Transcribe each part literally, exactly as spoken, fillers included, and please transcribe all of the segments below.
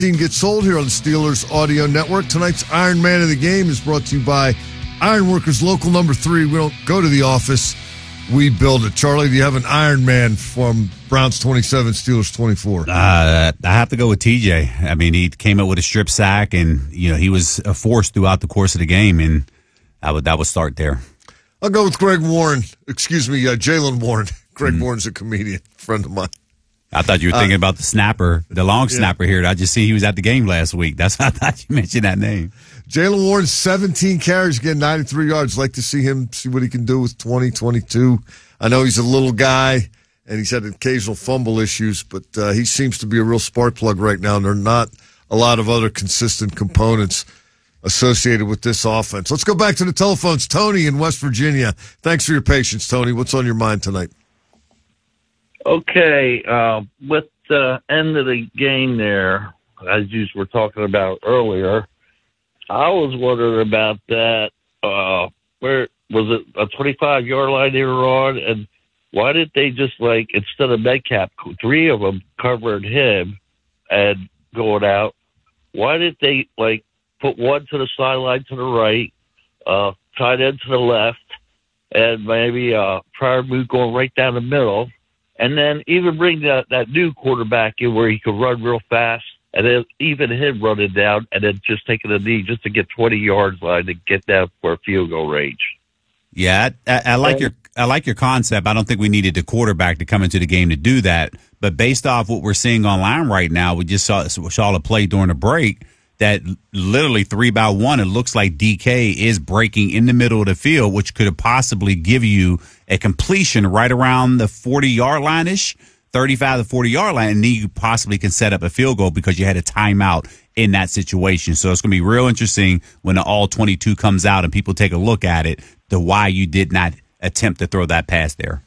Get sold here on the Steelers Audio Network. Tonight's Iron Man of the Game is brought to you by Ironworkers Local Number Three. We don't go to the office, we build it. Charlie, do you have an Iron Man from Browns twenty-seven, Steelers twenty-four? Uh, I have to go with T J. I mean, he came up with a strip sack, and you know he was a force throughout the course of the game, and I would that would start there. I'll go with Greg Warren. Excuse me, uh, Jaylen Warren. Greg mm. Warren's a comedian, friend of mine. I thought you were thinking uh, about the snapper, the long yeah. snapper here. I just see he was at the game last week. That's why I thought you mentioned that name. Jaylen Warren, seventeen carries, getting ninety-three yards. Like to see him, see what he can do with twenty, twenty-two. I know he's a little guy, and he's had occasional fumble issues, but uh, he seems to be a real spark plug right now, and there are not a lot of other consistent components associated with this offense. Let's go back to the telephones. Tony in West Virginia. Thanks for your patience, Tony. What's on your mind tonight? Okay, uh, with the end of the game there, as you were talking about earlier, I was wondering about that. Uh, where was it a twenty-five yard line they were on, and why did they just like instead of Metcalf, three of them covered him and going out? Why did they like put one to the sideline to the right, uh, tight end to the left, and maybe uh, prior move going right down the middle? And then even bring that, that new quarterback in where he could run real fast, and then even him running down, and then just taking a knee just to get twenty yards line to get down for a field goal range. Yeah, I, I like your I like your concept. I don't think we needed the quarterback to come into the game to do that. But based off what we're seeing online right now, we just saw saw a play during the break that literally three by one, it looks like D K is breaking in the middle of the field, which could possibly give you a completion right around the forty-yard line-ish, thirty-five to forty-yard line, and then you possibly can set up a field goal because you had a timeout in that situation. So it's going to be real interesting when the all twenty-two comes out and people take a look at it, the why you did not attempt to throw that pass there.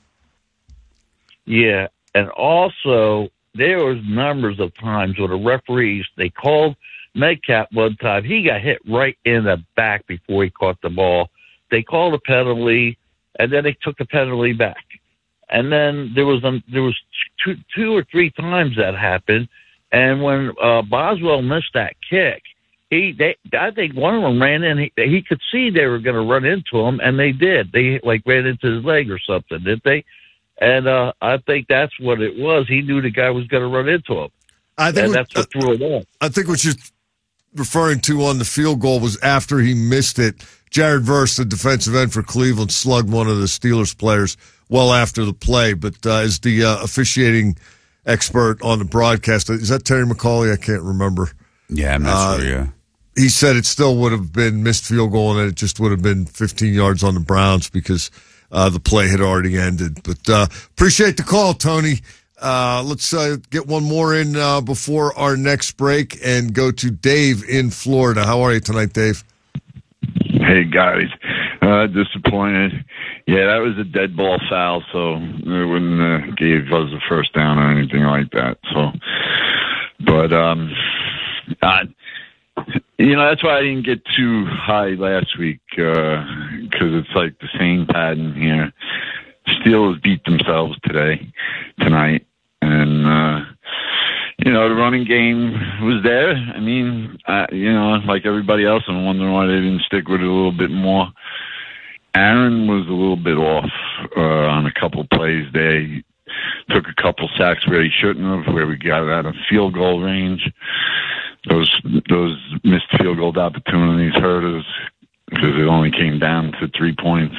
Yeah, and also there was numbers of times where the referees, they called Metcalf one time. He got hit right in the back before he caught the ball. They called a penalty, and then they took the penalty back. And then there was um, there was two, two or three times that happened. And when uh, Boswell missed that kick, he they I think one of them ran in. He, he could see they were going to run into him, and they did. They like ran into his leg or something, didn't they? And uh, I think that's what it was. He knew the guy was going to run into him. I think and what, that's what threw it off. I think what you're referring to on the field goal was after he missed it. Jared Verse, the defensive end for Cleveland, slugged one of the Steelers players well after the play. But uh, as the uh, officiating expert on the broadcast, is that Terry McCauley? I can't remember. Yeah, I'm not uh, sure, yeah. He said it still would have been missed field goal, and it just would have been fifteen yards on the Browns because uh, the play had already ended. But uh, appreciate the call, Tony. Uh, let's uh, get one more in uh, before our next break and go to Dave in Florida. How are you tonight, Dave? Hey, guys. Uh, disappointed. Yeah, that was a dead ball foul, so it wouldn't uh, give us a first down or anything like that. So, but, um, I, you know, that's why I didn't get too high last week, because uh, it's like the same pattern here. Steelers beat themselves today, tonight, and, uh, you know, the running game was there. I mean, I, you know, like everybody else, I'm wondering why they didn't stick with it a little bit more. Aaron was a little bit off uh, on a couple plays there. He took a couple sacks where he shouldn't have, where we got out of field goal range. Those those missed field goal opportunities hurt us because it only came down to three points.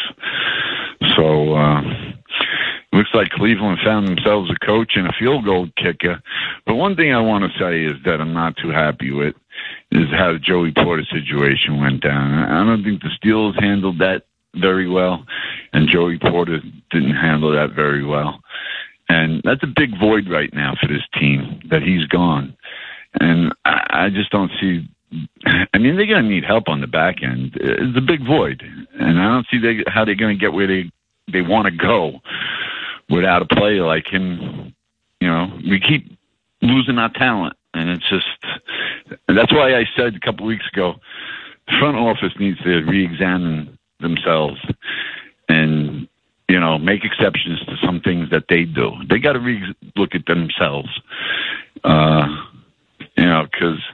So, uh, looks like Cleveland found themselves a coach and a field goal kicker. But one thing I want to say is that I'm not too happy with is how the Joey Porter situation went down. I don't think the Steelers handled that very well, and Joey Porter didn't handle that very well. And that's a big void right now for this team, that he's gone. And I, I just don't see... I mean, they're going to need help on the back end. It's a big void. And I don't see they, how they're going to get where they, they want to go without a player like him. You know, we keep losing our talent. And it's just, and that's why I said a couple weeks ago, the front office needs to re-examine themselves and, you know, make exceptions to some things that they do. They got to re- look at themselves. Uh, You know, because